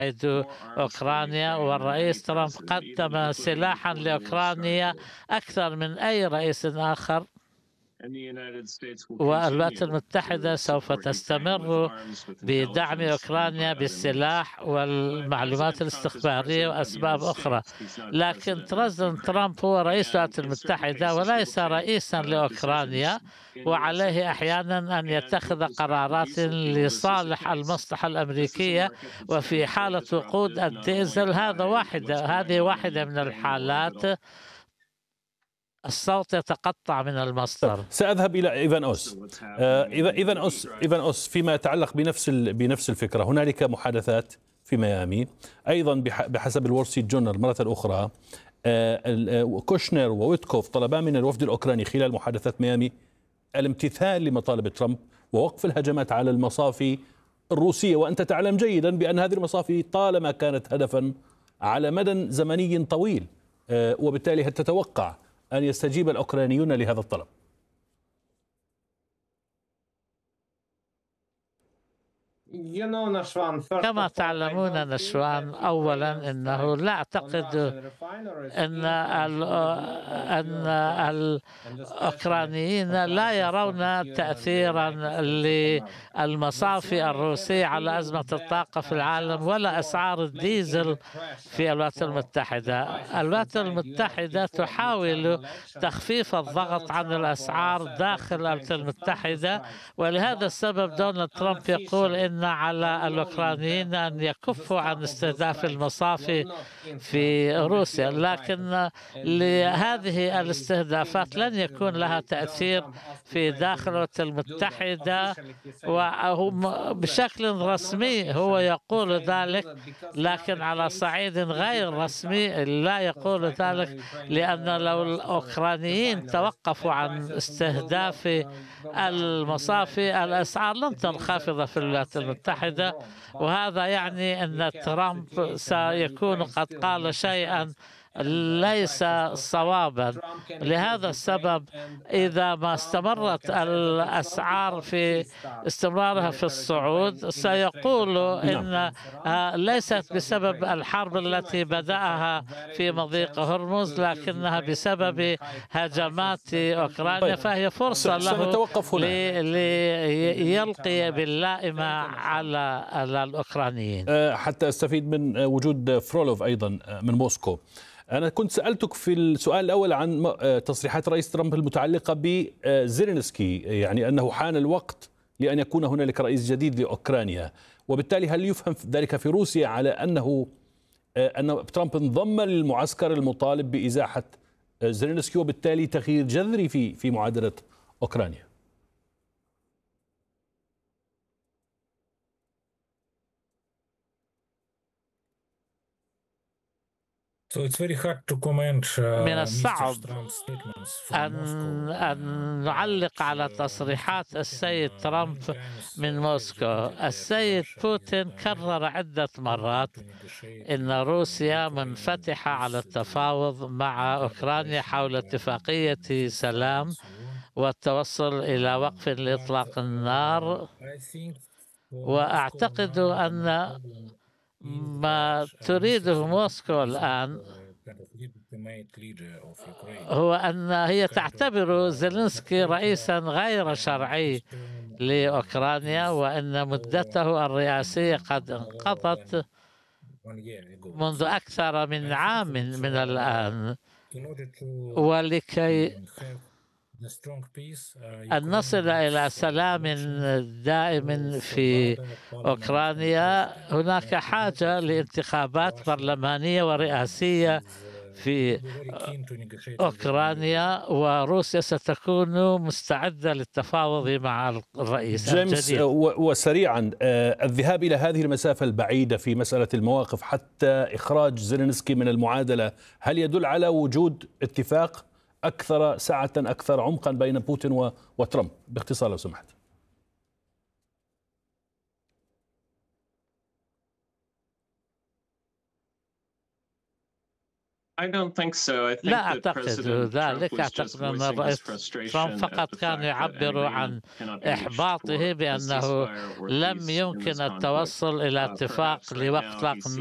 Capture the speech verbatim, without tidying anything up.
أوكرانيا، والرئيس ترامب قدم سلاحا لأوكرانيا أكثر من أي رئيس آخر، والولايات المتحدة سوف تستمر بدعم أوكرانيا بالسلاح والمعلومات الاستخبارية وأسباب أخرى. لكن بريزيدنت ترامب هو رئيس الولايات المتحدة وليس رئيسا لأوكرانيا، وعليه أحيانا أن يتخذ قرارات لصالح المصلحة الأمريكية. وفي حالة وقود الديزل هذا واحدة هذه واحدة من الحالات الصوت يتقطع من المصدر. سأذهب إلى إيفان أوس. إيفان أوس إيفان أوس فيما يتعلق بنفس بنفس الفكرة، هنالك محادثات في ميامي أيضا بحسب الول ستريت جورنال مرة أخرى. كوشنر وويتكوف طلبا من الوفد الأوكراني خلال محادثات ميامي الامتثال لمطالب ترامب ووقف الهجمات على المصافي الروسية، وأنت تعلم جيدا بأن هذه المصافي طالما كانت هدفا على مدى زمني طويل، وبالتالي هل تتوقع أن يستجيب الأوكرانيون لهذا الطلب؟ كما تعلمون نشوان، أولا أنه لا أعتقد أن أن الأوكرانيين لا يرون تأثيرا للمصافي الروسية على أزمة الطاقة في العالم ولا أسعار الديزل في الولايات المتحدة. الولايات المتحدة تحاول تخفيف الضغط عن الأسعار داخل الولايات المتحدة، ولهذا السبب دونالد ترامب يقول إن على الأوكرانيين أن يكفوا عن استهداف المصافي في روسيا. لكن لهذه الاستهدافات لن يكون لها تأثير في داخل الولايات المتحدة، وبشكل رسمي هو يقول ذلك، لكن على صعيد غير رسمي لا يقول ذلك، لأن لو الأوكرانيين توقفوا عن استهداف المصافي الأسعار لن تنخفض في الولايات المتحدة، وهذا يعني أن ترامب سيكون قد قال شيئا ليس صوابا. لهذا السبب إذا ما استمرت الأسعار في استمرارها في الصعود سيقول إن ليست بسبب الحرب التي بدأها في مضيق هرمز، لكنها بسبب هجمات أوكرانيا، فهي فرصة له ليلقي باللائمة على الأوكرانيين. حتى أستفيد من وجود فرولوف أيضا من موسكو، أنا كنت سألتك في السؤال الأول عن تصريحات رئيس ترامب المتعلقة بزيلينسكي، يعني أنه حان الوقت لأن يكون هنالك رئيس جديد لأوكرانيا، وبالتالي هل يفهم ذلك في روسيا على أنه أن ترامب انضم للمعسكر المطالب بإزاحة زيلينسكي وبالتالي تغيير جذري في في معادلة أوكرانيا؟ من الصعب أن, أن نعلق على تصريحات السيد ترامب من موسكو. السيد بوتين كرر عدة مرات أن روسيا منفتحة على التفاوض مع أوكرانيا حول اتفاقية سلام والتوصل إلى وقف لإطلاق النار، وأعتقد أن ما تريده موسكو الآن هو أن هي تعتبر زيلينسكي رئيسا غير شرعي لأوكرانيا، وأن مدته الرئاسية قد انقضت منذ أكثر من عام من الآن. ولكي أن نصل إلى سلام دائم في أوكرانيا هناك حاجة لانتخابات برلمانية ورئاسية في أوكرانيا، وروسيا ستكون مستعدة للتفاوض مع الرئيس الجديد. وسريعا الذهاب إلى هذه المسافة البعيدة في مسألة المواقف حتى إخراج زيلينسكي من المعادلة، هل يدل على وجود اتفاق أكثر سعة أكثر عمقا بين بوتين وترامب؟ باختصار لو سمحت. لا أعتقد ذلك. أعتقد أن الرئيس ترامب فقط كان يعبر عن إحباطه بأنه لم يمكن التوصل إلى اتفاق لوقف إطلاق